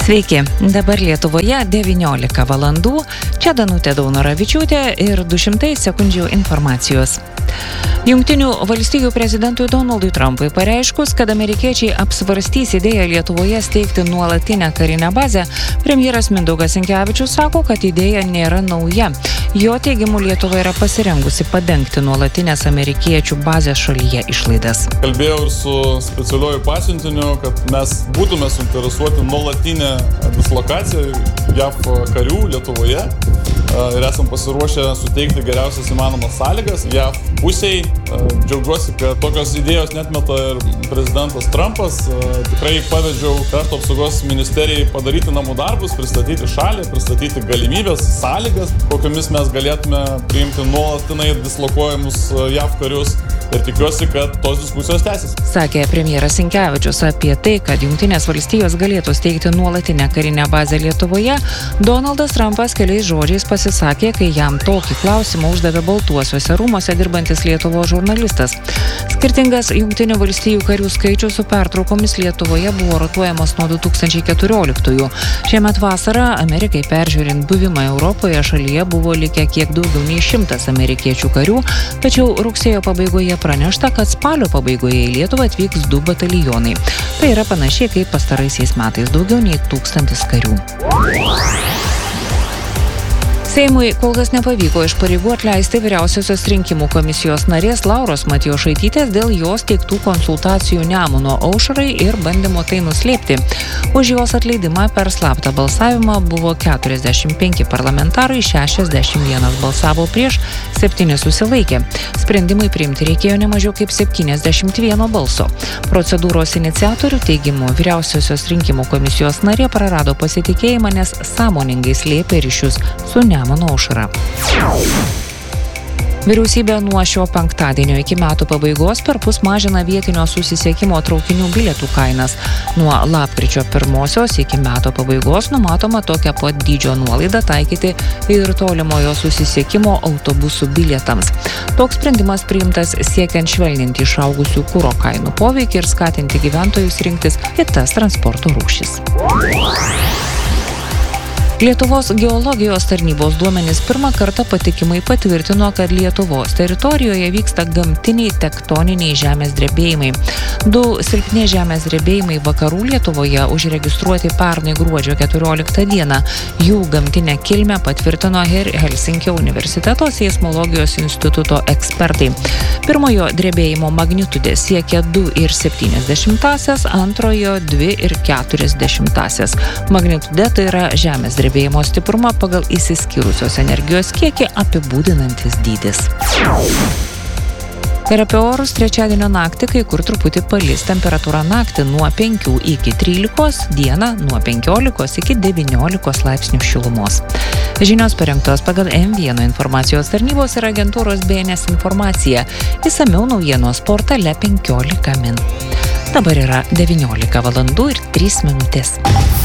Sveiki, dabar Lietuvoje 19 valandų, čia Danutė Daunoravičiūtė ir 200 sekundžių informacijos. Jungtinių valstijų prezidentui Donaldui Trumpui pareiškus, kad amerikiečiai apsvarstys idėją Lietuvoje steigti nuolatinę karinę bazę, premjeras Mindaugas Sinkevičius sako, kad idėja nėra nauja. Jo teigimu Lietuva yra pasirengusi padengti nuolatinės amerikiečių bazės šalyje išlaidas. Kalbėjau ir su specialiuoju pasiuntiniu, kad mes būtume suinteresuoti nuolatinę dislokaciją JAV karių Lietuvoje ir esam pasiruošę suteikti geriausias įmanomas sąlygas JAV pusiai. Džiaugiuosi, kad tokios idėjos netmeta ir prezidentas Trumpas. Tikrai pavedžiau krašto apsaugos ministerijai padaryti namų darbus, pristatyti šalį, pristatyti galimybės, sąlygas, kokiamis mes galėtume priimti nuolatinai dislokuojamus JAV karius ir tikiuosi, kad tos diskusijos tęsis. Sakė premjeras Sinkevičius apie tai, kad Jungtinės valstijos galėtų steigti nuolatinę karinę bazę Lietuvoje. Donaldas Trumpas keliais žodžiais pasisakė, kai jam tokį klausimą uždavė Baltuosiuose rūmuose dirbantis Lietuvos žurnalistas. Skirtingas Jungtinių valstijų karių skaičius su pertraukomis Lietuvoje buvo rotuojamas nuo 2014-ųjų. Šiemet vasarą Amerikai peržiūrint buvimą Europoje šalyje buvo likę kiek daugiau nei 100 amerikiečių karių, tačiau rugsėjo pabaigoje pranešta, kad spalio pabaigoje į Lietuvą atvyks 2 batalionai. Tai yra panašiai kaip pastaraisiais metais daugiau nei 1000 karių. Seimui kol kas nepavyko iš pareigų atleisti vyriausiosios rinkimų komisijos narės Lauros Matjošaitytės dėl jos teiktų konsultacijų Nemuno aušrai ir bandymo tai nuslėpti. Už jos atleidimą per slaptą balsavimą buvo 45 parlamentarai, 61 balsavo prieš, 7 susilaikė. Sprendimai priimti reikėjo ne mažiau kaip 71 balso. Procedūros iniciatorių teigimu vyriausiosios rinkimų komisijos narė prarado pasitikėjimą, nes sąmoningai slėpė ryšius su Nemuno aušra. Vyriausybė nuo šio penktadienio iki metų pabaigos perpus mažina vietinio susisiekimo traukinių bilietų kainas. Nuo lapkričio 1 iki metų pabaigos numatoma tokia pat dydžio nuolaidą taikyti ir tolimojo susisiekimo autobusų bilietams. Toks sprendimas priimtas siekiant švelninti išaugusių kuro kainų poveikį ir skatinti gyventojus rinktis kitas transporto rūšis. Lietuvos geologijos tarnybos duomenys pirmą kartą patikimai patvirtino, kad Lietuvos teritorijoje vyksta gamtiniai tektoniniai žemės drebėjimai. 2 silpni žemės drebėjimai vakarų Lietuvoje užregistruoti pernai gruodžio 14 dieną. Jų gamtinę kilmę patvirtino ir Helsinkio universiteto seismologijos instituto ekspertai. Pirmojo drebėjimo magnitudė siekia 2,7, antrojo 2,4. Magnitudė tai yra žemės drebėjimo stiprumą pagal išsiskyrusios energijos kiekį apibūdinantis dydis. Ir apie orus trečiadienio naktį kai kur truputį palis, temperatūra naktį nuo 5 iki 13, dieną nuo 15 iki 19 laipsnių šilumos. Žinios parengtos pagal M1 informacijos tarnybos ir agentūros BNS informacija. Išsamiau naujienos portale 15 min. Dabar yra 19 valandų ir 3 minutės.